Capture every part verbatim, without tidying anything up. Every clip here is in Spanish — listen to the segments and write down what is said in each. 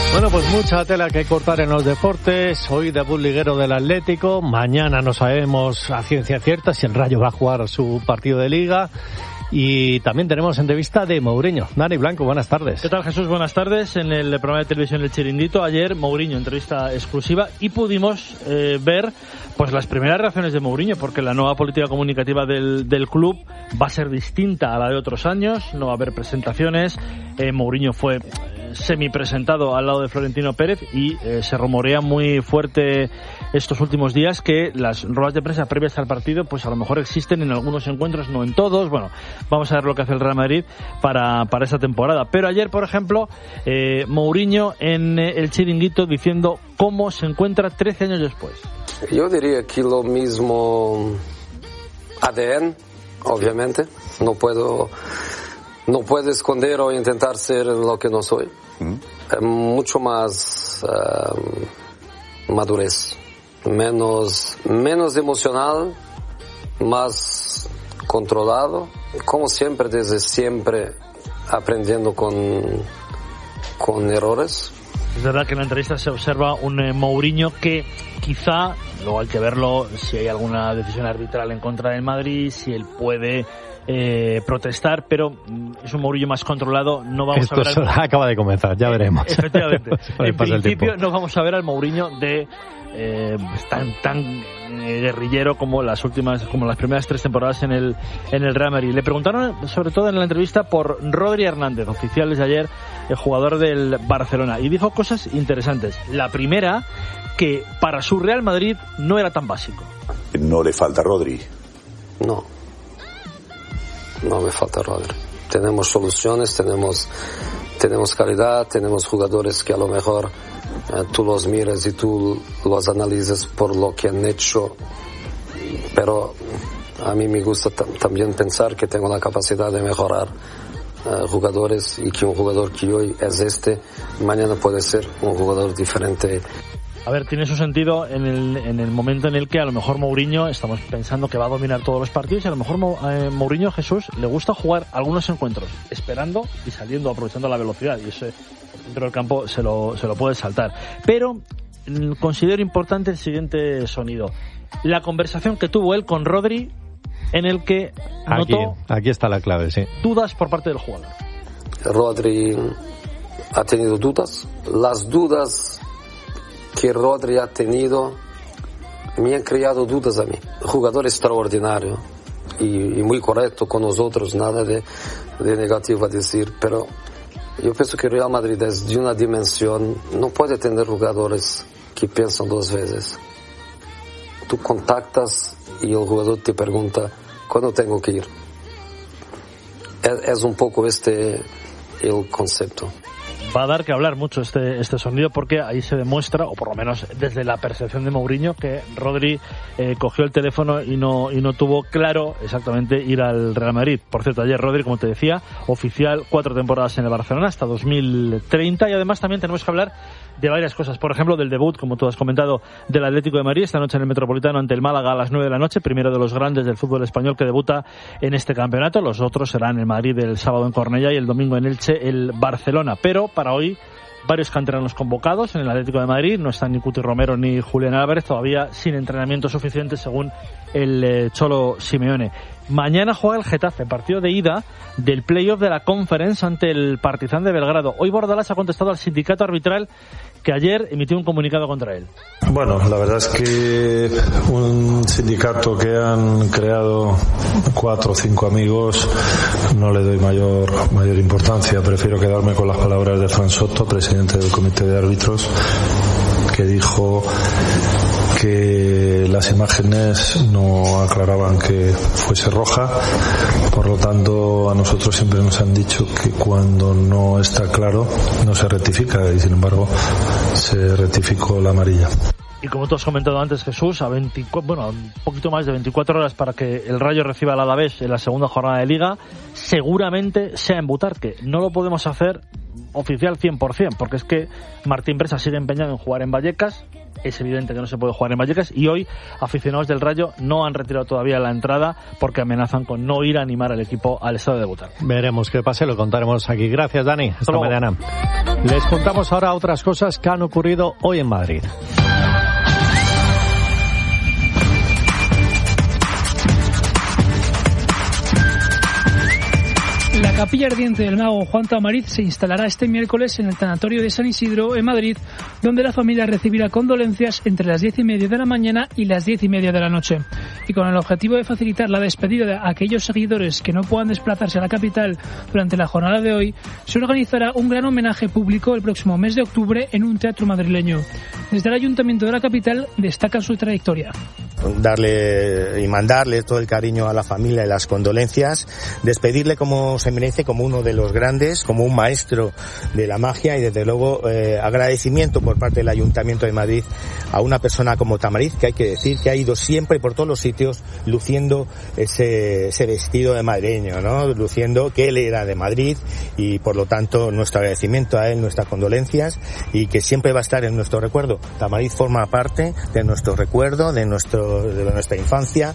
Bueno, pues mucha tela que cortar en los deportes. Hoy debut liguero del Atlético. Mañana no sabemos a ciencia cierta si el Rayo va a jugar su partido de liga. Y también tenemos entrevista de Mourinho. Dani Blanco, buenas tardes. ¿Qué tal, Jesús? Buenas tardes. En el programa de televisión El Chiringuito, ayer Mourinho, entrevista exclusiva, y pudimos eh, ver pues las primeras reacciones de Mourinho, porque la nueva política comunicativa del, del club va a ser distinta a la de otros años. No va a haber presentaciones. Eh, Mourinho fue semipresentado al lado de Florentino Pérez y eh, se rumorea muy fuerte estos últimos días que las ruedas de prensa previas al partido pues a lo mejor existen en algunos encuentros, no en todos. Bueno, vamos a ver lo que hace el Real Madrid para, para esta temporada. Pero ayer, por ejemplo, eh, Mourinho en eh, El Chiringuito diciendo cómo se encuentra trece años después. Yo diría que lo mismo A D N, obviamente. No puedo no puedo esconder o intentar ser lo que no soy. Mm. Mucho más uh, madurez, menos menos emocional, más controlado, como siempre, desde siempre aprendiendo con con errores. Es verdad que en la entrevista se observa un eh, Mourinho que quizá, luego hay que verlo si hay alguna decisión arbitral en contra del Madrid, si él puede eh, protestar, pero mm, es un Mourinho más controlado. No vamos Esto a ver solo al... acaba de comenzar, ya veremos. Efectivamente. En principio el no vamos a ver al Mourinho de eh, tan tan eh, guerrillero como las últimas, como las primeras tres temporadas en el en el Real Madrid. Le preguntaron sobre todo en la entrevista por Rodri Hernández, oficiales de ayer, el jugador del Barcelona, y dijo cosas interesantes. La primera, que para su Real Madrid no era tan básico. ¿No le falta Rodri? No, no me falta Rodri. Tenemos soluciones, tenemos tenemos calidad, tenemos jugadores que a lo mejor eh, tú los miras y tú los analizas por lo que han hecho, pero a mí me gusta t- también pensar que tengo la capacidad de mejorar Uh, jugadores, y que un jugador que hoy es este, mañana puede ser un jugador diferente. A ver, tiene su sentido en el, en el momento en el que a lo mejor Mourinho, estamos pensando que va a dominar todos los partidos, y a lo mejor eh, Mourinho, Jesús, le gusta jugar algunos encuentros esperando y saliendo, aprovechando la velocidad, y ese dentro del campo se lo, se lo puede saltar. Pero mm, considero importante el siguiente sonido: la conversación que tuvo él con Rodri, en el que aquí, notó aquí está la clave, sí. dudas por parte del jugador. Rodri ha tenido dudas. Las dudas que Rodri ha tenido me han creado dudas a mí. Jugador extraordinario y, y muy correcto con nosotros, nada de, de negativo a decir, pero yo pienso que Real Madrid es de una dimensión, no puede tener jugadores que piensan dos veces. Tú contactas y el jugador te pregunta ¿cuándo tengo que ir? Es, es un poco este el concepto. Va a dar que hablar mucho este este sonido, porque ahí se demuestra, o por lo menos desde la percepción de Mourinho, que Rodri eh, cogió el teléfono y no y no tuvo claro exactamente ir al Real Madrid. Por cierto, ayer Rodri, como te decía, oficial, cuatro temporadas en el Barcelona hasta dos mil treinta, y además también tenemos que hablar de varias cosas. Por ejemplo, del debut, como tú has comentado, del Atlético de Madrid esta noche en el Metropolitano ante el Málaga a las nueve de la noche, primero de los grandes del fútbol español que debuta en este campeonato. Los otros serán el Madrid el sábado en Cornellá y el domingo en Elche el Barcelona. Pero para hoy, varios canteranos convocados en el Atlético de Madrid. No están ni Cuti Romero ni Julián Álvarez, todavía sin entrenamiento suficiente según el eh, Cholo Simeone. Mañana juega el Getafe, partido de ida del playoff de la Conference ante el Partizan de Belgrado. Hoy Bordalás ha contestado al sindicato arbitral, que ayer emitió un comunicado contra él. Bueno, la verdad es que un sindicato que han creado cuatro o cinco amigos no le doy mayor mayor importancia. Prefiero quedarme con las palabras de Fran Soto, presidente del comité de árbitros, que dijo que las imágenes no aclaraban que fuese roja. Por lo tanto, a nosotros siempre nos han dicho que cuando no está claro no se rectifica, y sin embargo se rectificó la amarilla. Y como tú has comentado antes, Jesús, a veinticuatro, bueno, un poquito más de veinticuatro horas para que el Rayo reciba al Alavés en la segunda jornada de Liga, seguramente sea en Butarque. No lo podemos hacer oficial cien por ciento, porque es que Martín Presa sigue empeñado en jugar en Vallecas. Es evidente que no se puede jugar en Vallecas, y hoy aficionados del Rayo no han retirado todavía la entrada porque amenazan con no ir a animar al equipo al estadio de Butarque. Veremos qué pase, lo contaremos aquí. Gracias, Dani. Hasta, Hasta mañana. Les contamos ahora otras cosas que han ocurrido hoy en Madrid. La capilla ardiente del mago Juan Tamariz se instalará este miércoles en el tanatorio de San Isidro, en Madrid, donde la familia recibirá condolencias entre las diez y media de la mañana y las diez y media de la noche. Y con el objetivo de facilitar la despedida de aquellos seguidores que no puedan desplazarse a la capital durante la jornada de hoy, se organizará un gran homenaje público el próximo mes de octubre en un teatro madrileño. Desde el Ayuntamiento de la capital destacan su trayectoria. Darle y mandarle todo el cariño a la familia y las condolencias, despedirle como se merece, como uno de los grandes, como un maestro de la magia, y desde luego eh, agradecimiento por parte del Ayuntamiento de Madrid a una persona como Tamariz, que hay que decir que ha ido siempre por todos los sitios luciendo ese, ese vestido de madrileño, ¿no? Luciendo que él era de Madrid, y por lo tanto nuestro agradecimiento a él, nuestras condolencias, y que siempre va a estar en nuestro recuerdo. Tamariz forma parte de nuestro recuerdo, de nuestro de nuestra infancia.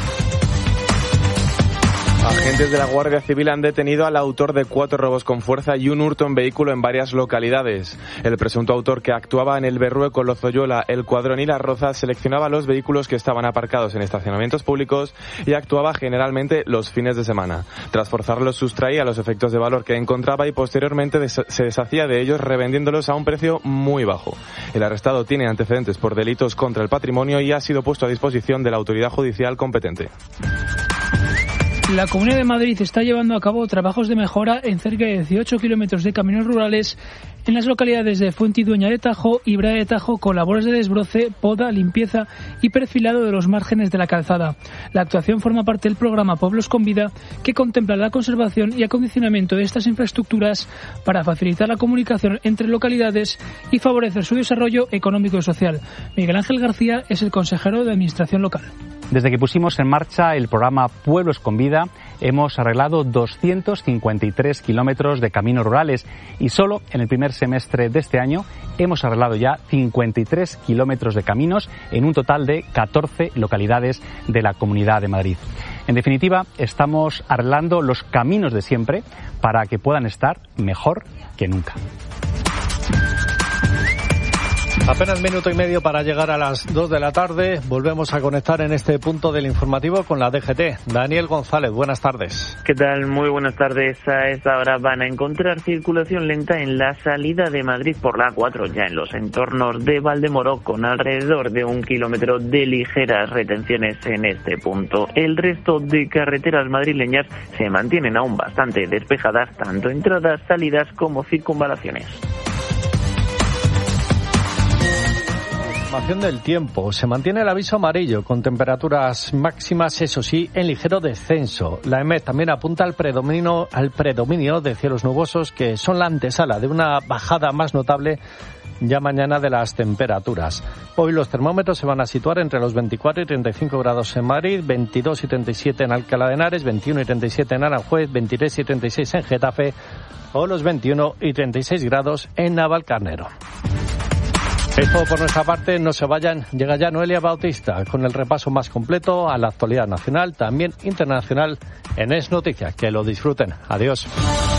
Agentes de la Guardia Civil han detenido al autor de cuatro robos con fuerza y un hurto en vehículo en varias localidades. El presunto autor, que actuaba en el Berrueco, Lozoyola, El Cuadrón y Las Rozas, seleccionaba los vehículos que estaban aparcados en estacionamientos públicos y actuaba generalmente los fines de semana. Tras forzarlos, sustraía los efectos de valor que encontraba y posteriormente des- se deshacía de ellos, revendiéndolos a un precio muy bajo. El arrestado tiene antecedentes por delitos contra el patrimonio y ha sido puesto a disposición de la autoridad judicial competente. La Comunidad de Madrid está llevando a cabo trabajos de mejora en cerca de dieciocho kilómetros de caminos rurales en las localidades de Fuentidueña de Tajo y Brea de Tajo, con labores de desbroce, poda, limpieza y perfilado de los márgenes de la calzada. La actuación forma parte del programa Pueblos con Vida, que contempla la conservación y acondicionamiento de estas infraestructuras para facilitar la comunicación entre localidades y favorecer su desarrollo económico y social. Miguel Ángel García es el consejero de Administración Local. Desde que pusimos en marcha el programa Pueblos con Vida, hemos arreglado doscientos cincuenta y tres kilómetros de caminos rurales y solo en el primer semestre de este año hemos arreglado ya cincuenta y tres kilómetros de caminos en un total de catorce localidades de la Comunidad de Madrid. En definitiva, estamos arreglando los caminos de siempre para que puedan estar mejor que nunca. Apenas minuto y medio para llegar a las dos de la tarde. Volvemos a conectar en este punto del informativo con la D G T. Daniel González, buenas tardes. ¿Qué tal? Muy buenas tardes. A esta hora van a encontrar circulación lenta en la salida de Madrid por la A cuatro, ya en los entornos de Valdemoro, con alrededor de un kilómetro de ligeras retenciones en este punto. El resto de carreteras madrileñas se mantienen aún bastante despejadas, tanto entradas, salidas como circunvalaciones. Información del tiempo. Se mantiene el aviso amarillo con temperaturas máximas, eso sí, en ligero descenso. La E M E T también apunta al predominio, al predominio de cielos nubosos, que son la antesala de una bajada más notable ya mañana de las temperaturas. Hoy los termómetros se van a situar entre los veinticuatro y treinta y cinco grados en Madrid, veintidós y treinta y siete en Alcalá de Henares, veintiuno y treinta y siete en Aranjuez, veintitrés y treinta y seis en Getafe o los veintiuno y treinta y seis grados en Navalcarnero. Es todo por nuestra parte, no se vayan, llega ya Noelia Bautista con el repaso más completo a la actualidad nacional, también internacional en Es Noticias. Que lo disfruten. Adiós.